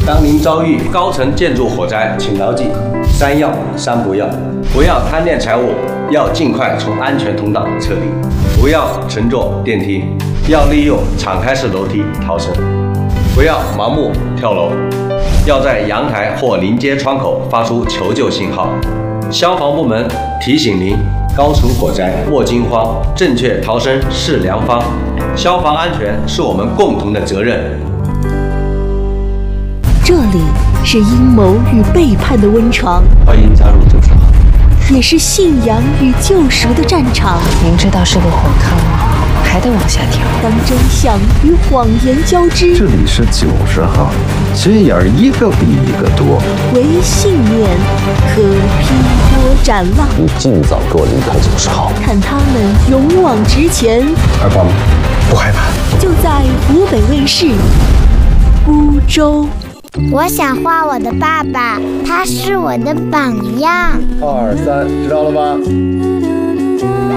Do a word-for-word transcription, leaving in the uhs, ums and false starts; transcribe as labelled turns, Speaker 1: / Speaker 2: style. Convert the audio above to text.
Speaker 1: 当您遭遇高层建筑火灾，请牢记三要三不要：不要贪恋财物，要尽快从安全通道撤离；不要乘坐电梯，要利用敞开式楼梯逃生；不要盲目跳楼，要在阳台或临街窗口发出求救信号。消防部门提醒您：高层火灾莫惊慌，正确逃生是良方。消防安全是我们共同的责任。
Speaker 2: 这里是阴谋与背叛的温床，
Speaker 1: 欢迎加入九十号，
Speaker 2: 也是信仰与救赎的战场。
Speaker 3: 明知道是个火坑，还得往下跳。
Speaker 2: 当真相与谎言交织，
Speaker 4: 这里是九十号，心眼儿一个比一个多。
Speaker 2: 唯信念可劈波斩浪。
Speaker 4: 你尽早给我离开九十号，
Speaker 2: 看他们勇往直前。
Speaker 4: 害怕吗？不害怕。
Speaker 2: 就在湖北卫视孤舟。
Speaker 5: 我想画我的爸爸，他是我的榜样。
Speaker 4: 二三，知道了吗？